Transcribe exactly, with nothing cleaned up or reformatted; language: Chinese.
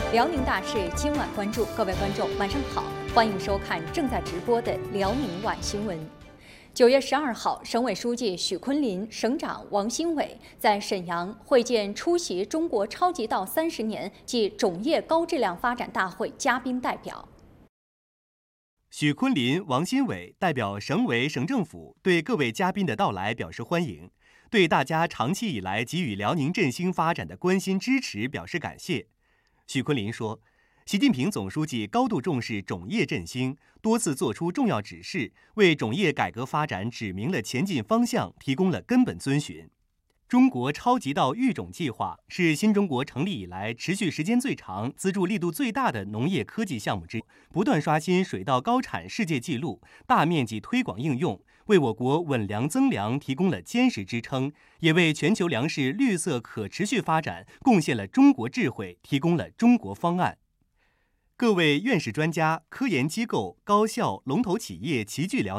辽宁大事今晚关注，各位观众晚上好，欢迎收看正在直播的辽宁晚新闻。九月十二号，省委书记许昆林、省长王新伟在沈阳会见出席中国超级道三十年暨种业高质量发展大会嘉宾代表。 许昆林、王新伟代表省委省政府对各位嘉宾的到来表示欢迎，对大家长期以来给予辽宁振兴发展的关心支持表示感谢。许昆林说，习近平总书记高度重视种业振兴，多次作出重要指示，为种业改革发展指明了前进方向，提供了根本遵循。中国超级稻育种计划是新中国成立以来持续时间最长、资助力度最大的农业科技项目之一，不断刷新水稻高产世界纪录，大面积推广应用，为我国稳粮增粮提供了坚实支撑，也为全球粮食绿色可持续发展贡献了中国智慧，提供了中国方案。各位院士专家、科研机构、高校、龙头企业齐聚辽宁。